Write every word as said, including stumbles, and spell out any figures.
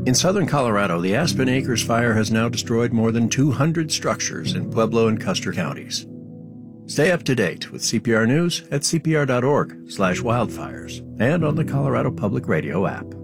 In southern Colorado, the Aspen Acres fire has now destroyed more than two hundred structures in Pueblo and Custer counties. Stay up to date with C P R News at c p r dot org slash wildfires and on the Colorado Public Radio app.